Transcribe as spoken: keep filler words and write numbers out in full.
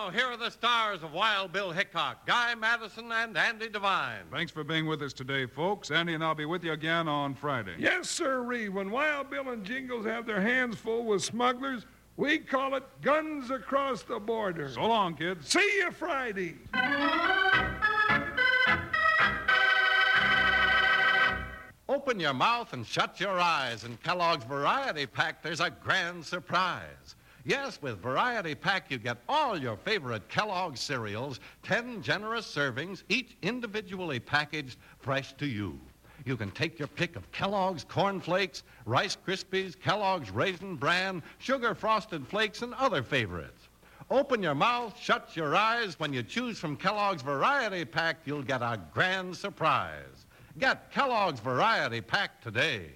now, here are the stars of Wild Bill Hickok, Guy Madison, and Andy Devine. Thanks for being with us today, folks. Andy and I'll be with you again on Friday. Yes, sirree. When Wild Bill and Jingles have their hands full with smugglers, we call it guns across the border. So long, kids. See you Friday. Open your mouth and shut your eyes. In Kellogg's Variety Pack, there's a grand surprise. Yes, with Variety Pack, you get all your favorite Kellogg's cereals, ten generous servings, each individually packaged, fresh to you. You can take your pick of Kellogg's Corn Flakes, Rice Krispies, Kellogg's Raisin Bran, Sugar Frosted Flakes, and other favorites. Open your mouth, shut your eyes. When you choose from Kellogg's Variety Pack, you'll get a grand surprise. Get Kellogg's Variety Pack today.